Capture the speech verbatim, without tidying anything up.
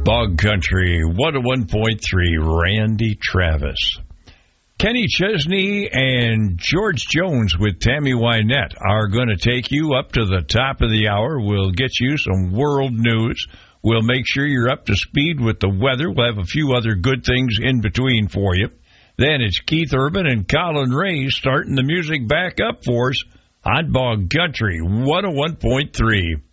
Bog Country, one oh one point three, Randy Travis. Kenny Chesney and George Jones with Tammy Wynette are going to take you up to the top of the hour. We'll get you some world news. We'll make sure you're up to speed with the weather. We'll have a few other good things in between for you. Then it's Keith Urban and Colin Ray starting the music back up for us on Bog Country, one oh one point three.